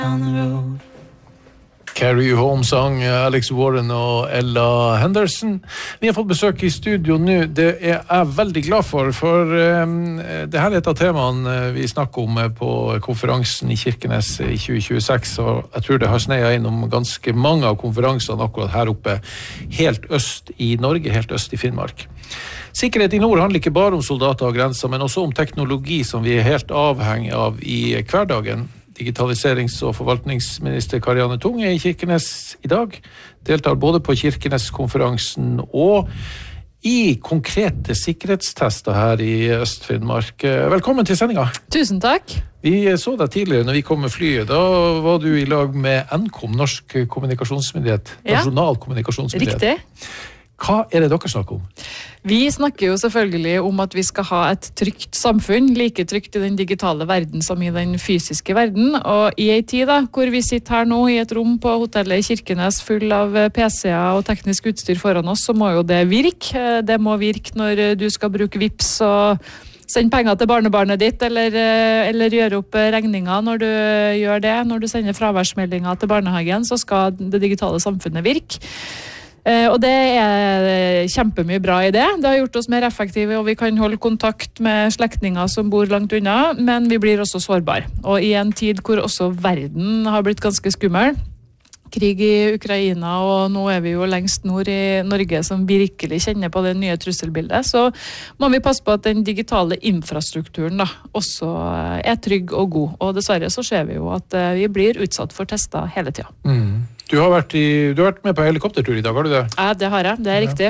Carry You Home sang Alex Warren og Ella Henderson. Vi har fått besøk I studio nå. Det jeg veldig glad for det her et av temaene vi snakker om på konferansen I Kirkenes I 2026, og jeg tror det har sneiet innom ganske mange av konferansene akkurat her oppe, helt øst I Norge, helt øst I Finnmark. Sikkerhet I nord handler ikke bare om soldater og grenser, men også om teknologi som vi helt avhengig av I hverdagen. Digitaliserings- og forvaltningsminister Karianne Tung I Kirkenes I dag, deltar både på Kirkenes-konferansen og I konkrete sikkerhetstester her I Øst-Finnmark. Velkommen til sendinga. Tusen takk. Vi så deg tidligere når vi kom med flyet. Da var du I lag med NKOM, Norsk kommunikasjonsmyndighet, nasjonal kommunikasjonsmyndighet. Riktig. Hva det dere snakker om? Vi snakker jo selvfølgelig om at vi skal ha et trygt samfunn, like trygt I den digitale verden som I den fysiske verden, og I en tid hvor vi sitter her nå I et rom på hotellet I Kirkenes full av PC-er og teknisk utstyr foran oss, så må jo det virke. Det må virke når du skal bruke Vipps og sende penger til barnebarnet ditt, eller gjøre opp regninger når du gjør det. Når du sender fraværsmeldinger til barnehagen, så skal det digitale samfunnet virke. Og det kjempemye bra I det. Det har gjort oss mer effektive, og vi kan holde kontakt med slektninger som bor langt unna, men vi blir også sårbare. Og I en tid hvor også verden har blitt ganske skummel, krig I Ukraina, og nå vi jo lengst nord I Norge som virkelig kjenner på det nye trusselbildet, så må vi passe på at den digitale infrastrukturen da, også trygg og god. Og dessverre så ser vi jo at vi blir utsatt for tester hele tiden. Du har vært med på helikoptertur I dag, har du det? Ja, det har jeg. Det riktig.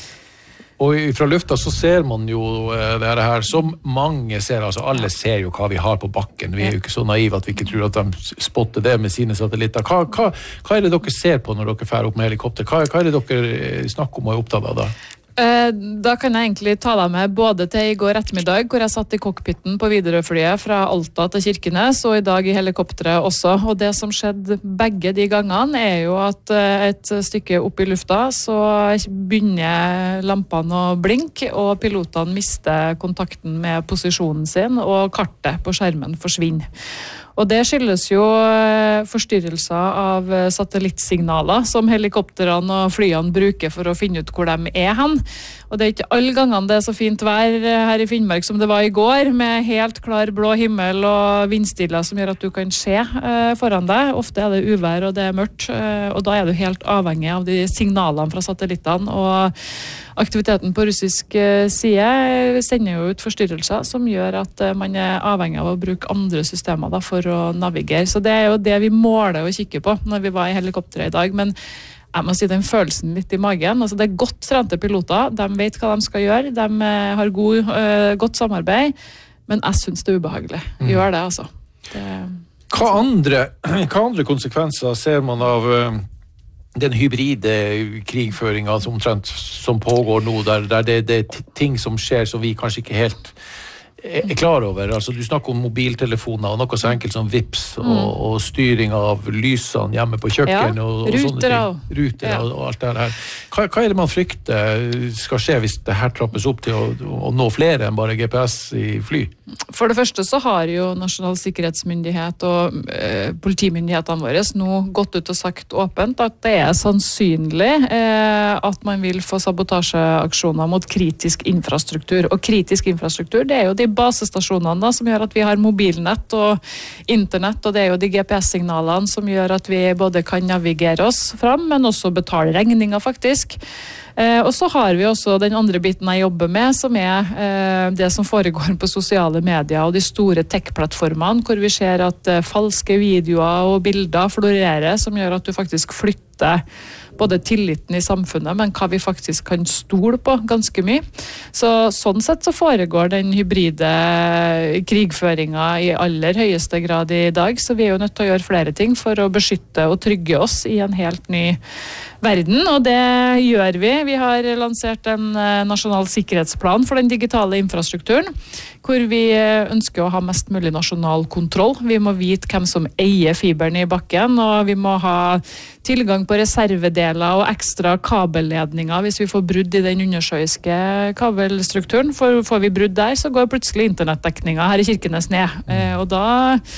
Og fra lufta så ser man jo det her som mange ser, altså alle ser jo hva vi har på bakken. Vi jo ikke så naive at vi ikke tror at de spotter det med sine satellitter. Hva det dere ser på når dere fer opp med helikopter? Hva det dere snakker om og opptatt av da? Da kan jeg egentlig ta deg med både til I går ettermiddag, hvor jeg satt I cockpiten på Widerøe-flyet fra Alta til Kirkenes, og I dag I helikopteret også. Og det som skjedde begge de gangene jo at et stykke opp I lufta, så begynner lampene å blinke, og pilotene mister kontakten med posisjonen sin, og kartet på skjermen forsvinner. Og det skyldes jo forstyrrelser av satellittsignaler som helikopterene og flyene bruker for å finne ut hvor de hen. Og det ikke alle gangene det så fint vær her I Finnmark som det var I går, med helt klar blå himmel og vindstiller som gjør at du kan se foran deg. Ofte det uvær og det mørkt, og da du helt avhengig av de signalene fra satellittene, og aktiviteten på russisk side sender jo ut forstyrrelser som gjør at man avhengig av å bruke andre systemer da, for å navigere. Så det jo det vi måler og kikker på når vi var I helikopteret I dag, men jeg må si den følelsen litt I magen. Altså, det godt trente piloter, de vet hva de skal gjøre, de har godt samarbeid, men jeg synes det ubehagelig. Gjør det, altså. Hva andre konsekvenser ser man av den hybride krigføringen som pågår nå, der det ting som skjer som vi kanskje ikke helt klar over. Altså, du snakker om mobiltelefoner og noe så enkelt som Vipps og styring av lysene hjemme på kjøkken og sånne ting. Ruter og alt det her. Hva det man frykter skal skje hvis det her trappes opp til å nå flere enn bare GPS I fly? For det første så har jo Nasjonal sikkerhetsmyndighet og politimyndighetene våre nå gått ut og sagt åpent at det sannsynlig at man vil få sabotasjeaksjoner mot kritisk infrastruktur. Og kritisk infrastruktur, det jo de basestasjonene da, som gjør at vi har mobilnett og internett, og det jo de GPS-signalene som gjør at vi både kan navigere oss fram, men også betale regninger faktisk. Og så har vi også den andre biten jeg jobber med, som det som foregår på sosiale medier og de store tech-plattformene, hvor vi ser at falske videoer og bilder florerer, som gjør at du faktisk flytter både tilliten I samfunnet, men hva vi faktisk kan stole på ganske mye. Så sånn sett så foregår den hybride krigføringen I aller høyeste grad I dag, så vi jo nødt til å gjøre flere ting for å beskytte og trygge oss I en helt ny verden, og det gjør vi. Vi har lansert en nasjonal sikkerhetsplan for den digitale infrastrukturen, hvor vi ønsker å ha mest mulig nasjonal kontroll. Vi må vite hvem som eier fiberen I bakken, og vi må ha tilgang på reservedeler og ekstra kabelledninger hvis vi får brudd I den undersjøiske kabelstrukturen. For får vi brudd der, så går plutselig internettdekningen her I Kirkenes ned. Og da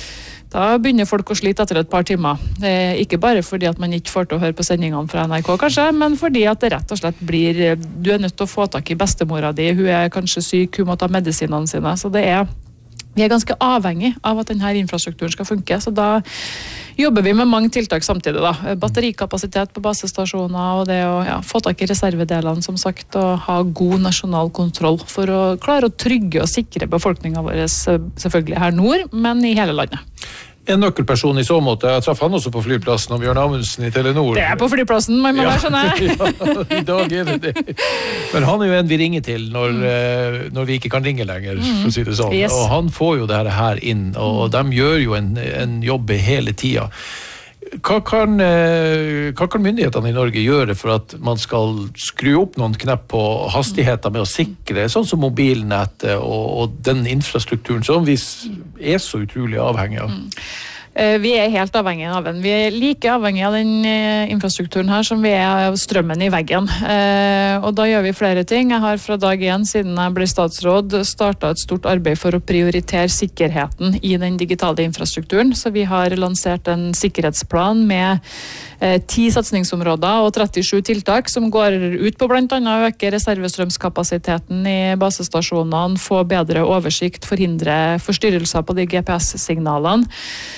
Da begynner folk å slite etter et par timer. Ikke bare fordi at man ikke får til å høre på sendingene fra NRK kanskje, men fordi at det rett og slett blir, du nødt til å få tak i bestemora di, hun kanskje syk, hun må ta medisinene sine, så vi ganske avhengig av at denne infrastrukturen skal funke, så da jobber vi med mange tiltak samtidig da. Batterikapasitet på basestasjoner, og det å få tak i reservedelene som sagt, og ha god nasjonal kontroll for å klare å trygge og sikre befolkningen vår selvfølgelig her nord, men i hele landet. En nøkkelperson i så måte, jeg traff han også på flyplassen av Bjørn Amundsen i Telenor. Det på flyplassen, man må være sånn her. Ja, i dag det. Men han jo en vi ringer til når vi ikke kan ringe lenger, for å si det sånn. Yes. Og han får jo det her inn, og de gjør jo en jobb hele tiden. Hva kan myndighetene i Norge gjøre for at man skal skru opp noen knapp på hastigheten med å sikre, sånn som mobilnettet og den infrastrukturen som vi så utrolig avhengig av? Vi helt avhengige av den. Vi like avhengige av den infrastrukturen her som vi av strømmen i veggen. Og da gjør vi flere ting. Jeg har fra dag 1, siden jeg ble statsråd, startet et stort arbeid for å prioritere sikkerheten i den digitale infrastrukturen. Så vi har lansert en sikkerhetsplan med 10 satsningsområder og 37 tiltak som går ut på blant annet å øke reservestrømskapasiteten i basestasjonene, få bedre oversikt, forhindre forstyrrelser på de GPS-signalene.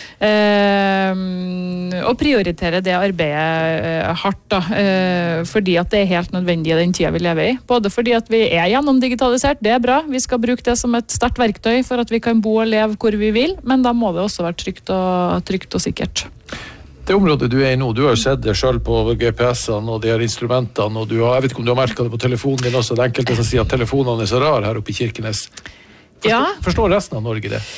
Og prioritere det arbeidet hardt da, fordi at det helt nødvendig i den tida vi lever i. Både fordi at vi gjennomdigitalisert, det bra, vi skal bruke det som et sterkt verktøy for at vi kan bo og leve hvor vi vil, men da må det også være trygt og sikkert. Det området du i nå, du har sett det selv på GPS-ene og de her instrumentene, og jeg vet ikke om du har merket det på telefonen din også, det enkelte som sier at telefonene så rar her oppe i Kirkenes. Forstår resten av Norge det?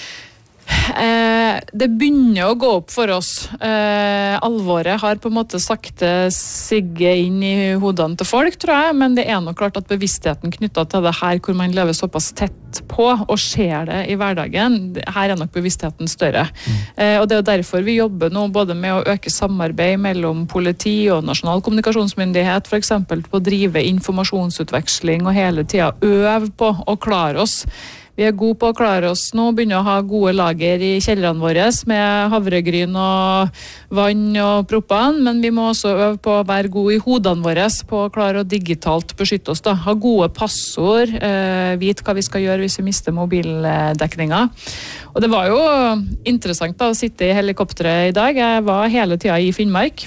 Det begynner å gå opp for oss. Alvoret har på en måte sakte sigget inn i hodene til folk, tror jeg, men det nok klart at bevisstheten knyttet til det her, hvor man lever såpass tett på og ser det i hverdagen, her nok bevisstheten større. Og det derfor vi jobber nå både med å øke samarbeid mellom politi og nasjonal kommunikasjonsmyndighet, for eksempel på å drive informasjonsutveksling og hele tiden øve på å klare oss. Vi gode på å klare oss nå, begynner å ha gode lager i kjellerne våre med havregryn og vann og propan, men vi må også øve på å være gode i hodene våre på å klare å digitalt beskytte oss da. Ha gode passord, vite hva vi skal gjøre hvis vi mister mobildekningen. Og det var jo interessant da, å sitte i helikopteret i dag. Jeg var hele tiden i Finnmark,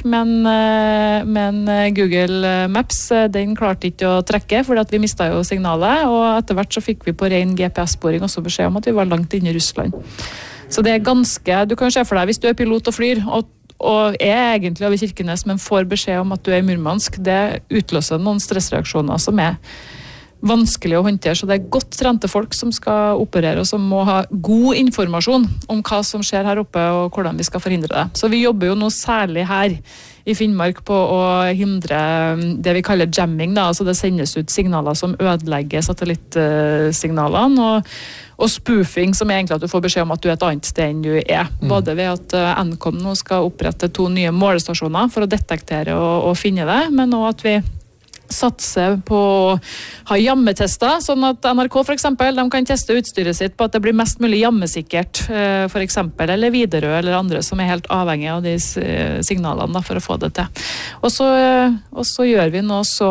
men Google Maps den klarte ikke å trekke, fordi at vi mistet jo signalet, og etter hvert så fikk vi på ren GPS-sporing også beskjed om at vi var langt inne i Russland. Så det ganske, du kan se for deg, hvis du pilot og flyr, og egentlig over Kirkenes, men får beskjed om at du i Murmansk, det utløser noen stressreaksjoner som vanskelig å håndtere, så det godt trente folk som skal operere, og som må ha god informasjon om hva som skjer her oppe, og hvordan vi skal forhindre det. Så vi jobber jo nå særlig her i Finnmark på å hindre det vi kaller jamming, da, altså det sendes ut signaler som ødelegger satellittsignalene, og spoofing, som egentlig at du får beskjed om at du et annet sted enn du Både ved at Nkom nå skal opprette 2 nye målestasjoner for å detektere og finne det, men også at vi satse på å ha jammetester, sånn at NRK for eksempel, de kan teste utstyret sitt på at det blir mest mulig jammesikkert, for eksempel, eller Widerøe eller andre som helt avhengig av de signalene da, for å få det til. Og så gjør vi noe så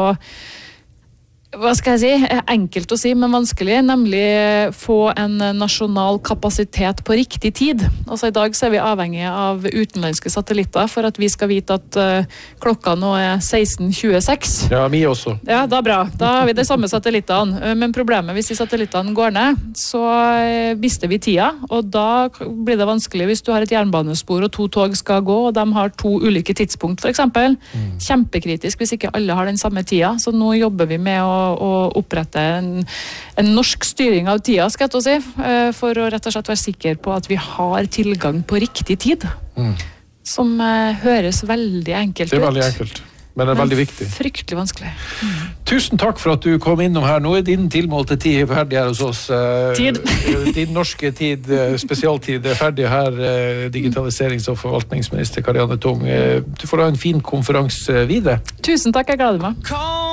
hva skal jeg si, enkelt å si, men vanskelig, nemlig få en nasjonal kapasitet på riktig tid. Altså i dag så vi avhengige av utenlandske satellitter for at vi skal vite at klokka nå 16:26. Ja, mi også. Ja, da bra. Da har vi de samme satellittene. Men problemet hvis de satellittene går ned, så mister vi tida, og da blir det vanskelig hvis du har et jernbanespor og 2 tog skal gå, og de har 2 ulike tidspunkt, for eksempel. Kjempekritisk hvis ikke alle har den samme tida, så nå jobber vi med å opprette en norsk styring av tida, skal jeg si, for å rett og slett være sikker på at vi har tilgang på riktig tid. Som høres veldig enkelt ut. Det veldig enkelt, men det veldig viktig. Fryktelig vanskelig. Tusen takk for at du kom innom her. Nå din tilmålte tid ferdig her hos oss. Tid. Din norske tid, spesialtid, ferdig her, digitaliserings- og forvaltningsminister Karianne Tung. Du får ha en fin konferanse videre. Tusen takk, jeg gleder meg.